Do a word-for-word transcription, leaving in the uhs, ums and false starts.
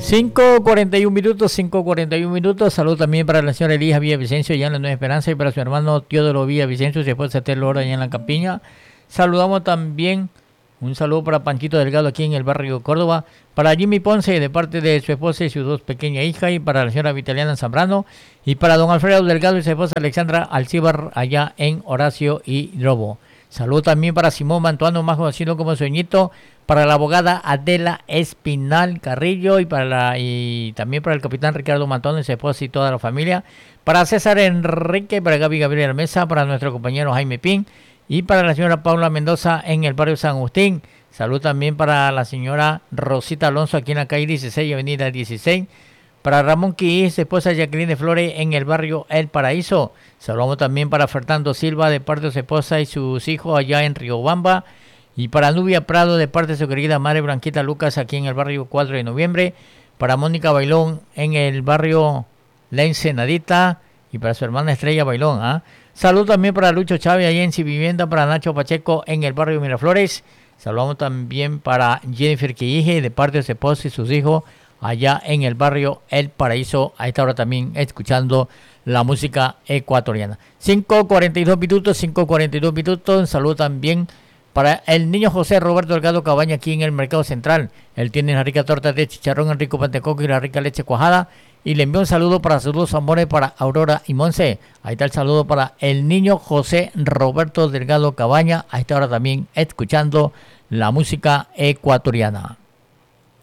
cinco cuarenta y un minutos, cinco cuarenta y un minutos. Salud también para la señora Elisa Villavicencio, allá en la Nueva Esperanza, y para su hermano Teodoro Villavicencio, y después de Estela Lora, allá en la Campiña. Saludamos también, un saludo para Panchito Delgado, aquí en el barrio Córdoba, para Jimmy Ponce, de parte de su esposa y sus dos pequeñas hijas, y para la señora Vitaliana Zambrano, y para don Alfredo Delgado y su esposa Alexandra Alcíbar, allá en Horacio y Robo. Salud también para Simón Mantuano, más conocido como Sueñito, para la abogada Adela Espinal Carrillo, y para la, y también para el capitán Ricardo Mantuano y su esposa y toda la familia, para César Enrique, para Gaby Gabriel Mesa, para nuestro compañero Jaime Pin, y para la señora Paula Mendoza en el barrio San Agustín. Salud también para la señora Rosita Alonso, aquí en la calle dieciséis, avenida dieciséis. Para Ramón Quiz, esposa Jacqueline Flores, en el barrio El Paraíso. Saludamos también para Fernando Silva, de parte de su esposa y sus hijos, allá en Riobamba. Y para Nubia Prado, de parte de su querida madre Blanquita Lucas, aquí en el barrio cuatro de noviembre. Para Mónica Bailón, en el barrio La Ensenadita. Y para su hermana Estrella Bailón. ¿eh? Salud también para Lucho Chávez, allá en Civivienda. Para Nacho Pacheco, en el barrio Miraflores. Saludamos también para Jennifer Quillije, de parte de su esposa y sus hijos, allá en el barrio El Paraíso, a esta hora también escuchando la música ecuatoriana. cinco cuarenta y dos minutos, cinco cuarenta y dos minutos. Saludo también para el niño José Roberto Delgado Cabaña, aquí en el Mercado Central. Él tiene la rica torta de chicharrón, el rico pantecoco y la rica leche cuajada. Y le envío un saludo para sus dos amores, para Aurora y Monse. Ahí está el saludo para el niño José Roberto Delgado Cabaña, a esta hora también escuchando la música ecuatoriana.